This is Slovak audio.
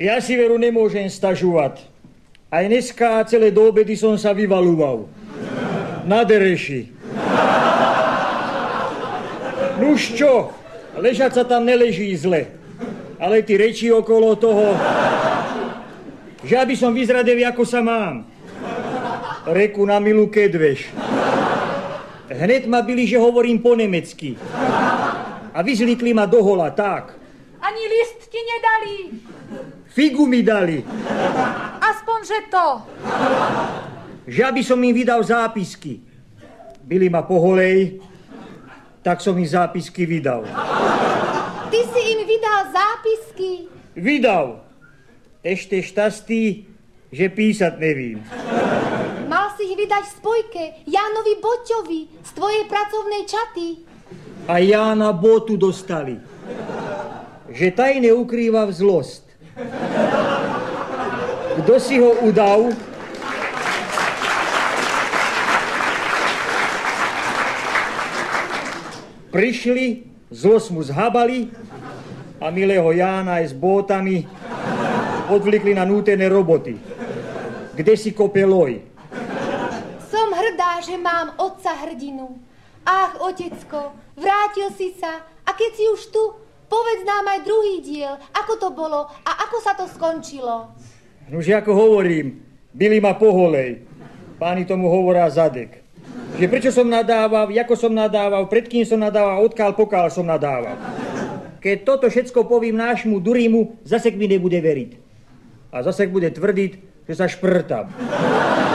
Ja si veru nemôžem stažovať. Aj dneska celé do obedy som sa vyvaluval. Na dereši. Nuž čo, ležať sa tam neleží zle. Ale ty reči okolo toho, že aby som vyzradel, ako sa mám. Reku na milu kedveš. Hned ma byli, že hovorím po nemecky. A vyzlikli ma do hola, tak. Ani list ti nedali. Figu mi dali. Aspoň, že to. Že aby som im vydal zápisky. Byli ma po holej, tak som im zápisky vydal. Ty si im vydal zápisky? Vydal. Ešte šťastí, že písať nevím. Mal si ich vydať v spojke Jánovi Boťovi z tvojej pracovnej čaty. A Jána Botu dostali. Že tajne ukrýva zlosť. Kto si ho udal? Prišli, zlosť mu zhabali a milého Jána aj s bótami odvlikli na nútené roboty. Kde si kope loj? Som hrdá, že mám otca hrdinu. Ach, otecko, vrátil si sa a keď si už tu, povedz nám aj druhý diel, ako to bolo a ako sa to skončilo. Nož ako hovorím, byli ma po holej. Páni tomu hovorá zadek. Že prečo som nadával, ako som nadával, pred kým som nadával, odkiaľ pokiaľ som nadával. Keď toto všetko povím nášmu Durimu, zase mi nebude veriť. A zase bude tvrdiť, že sa šprtam.